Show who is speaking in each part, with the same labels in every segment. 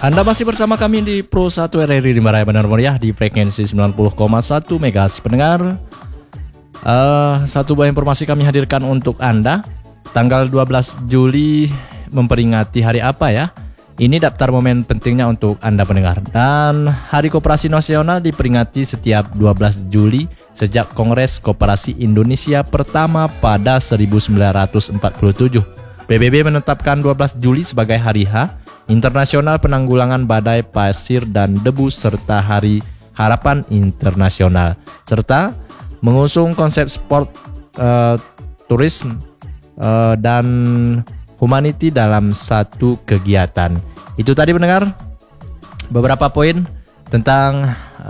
Speaker 1: Anda masih bersama kami di Pro 1 RRI di Maraya Benar Meriah di frekuensi 90,1 MHz pendengar. Satu buah informasi kami hadirkan untuk Anda. Tanggal 12 Juli memperingati hari apa ya? Ini daftar momen pentingnya untuk Anda pendengar. Dan Hari Koperasi Nasional diperingati setiap 12 Juli sejak Kongres Koperasi Indonesia pertama pada 1947. PBB menetapkan 12 Juli sebagai Hari H Internasional Penanggulangan Badai Pasir dan Debu serta Hari Harapan Internasional, serta mengusung konsep sport, tourism, dan humanity dalam satu kegiatan. Itu tadi pendengar beberapa poin tentang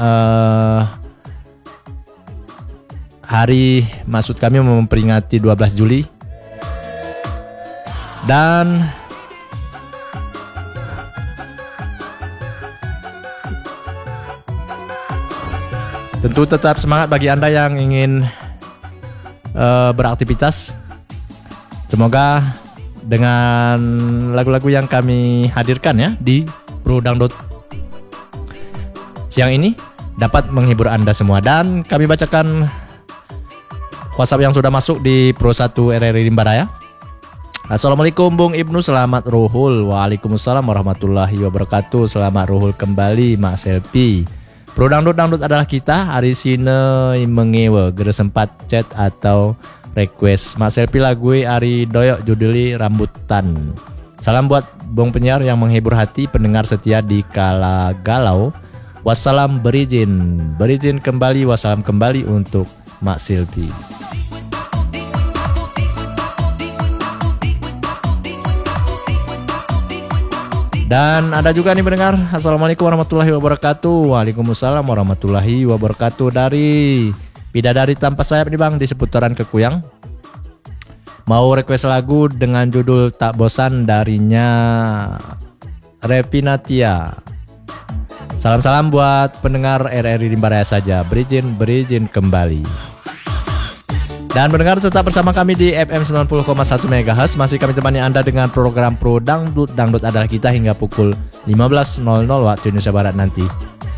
Speaker 1: hari, maksud kami memperingati 12 Juli. Dan tentu tetap semangat bagi Anda yang ingin beraktivitas. Semoga dengan lagu-lagu yang kami hadirkan ya di Pro Dangdut siang ini dapat menghibur Anda semua. Dan kami bacakan WhatsApp yang sudah masuk di Pro 1 RRI Rimbaraya. Assalamualaikum Bung Ibnu, selamat ruhul. Waalaikumsalam warahmatullahi wabarakatuh. Selamat ruhul kembali Mak Selfie. Pro Dangdut adalah kita. Hari sine mengewe gere sempat chat atau request Mak Selfie lagu Ari Doyok juduli Rambutan. Salam buat Bung penyiar yang menghibur hati pendengar setia di kala galau. Wassalam, berizin kembali. Wassalam kembali untuk Mak Selfie. Dan ada juga nih pendengar, Assalamualaikum warahmatullahi wabarakatuh. Waalaikumsalam warahmatullahi wabarakatuh. Dari Bidadari Tanpa Sayap nih bang, di seputaran Kekuyang. Mau request lagu dengan judul Tak Bosan darinya Revinatia. Salam-salam buat pendengar RRI Rimbaraya saja. Berizin kembali. Dan mendengar tetap bersama kami di FM 90,1 MHz. Masih kami temani Anda dengan program Pro Dangdut. Dangdut adalah kita hingga pukul 15.00 waktu Indonesia Barat nanti.